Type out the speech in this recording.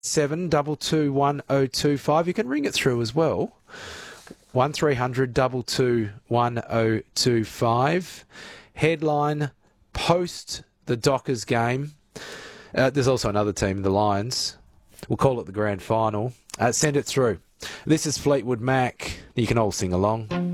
7221025. You can ring it through as well. 1300 221 Headline post the Dockers game. There's also another team, the Lions. We'll call it the grand final. Send it through. This is Fleetwood Mac. You can all sing along.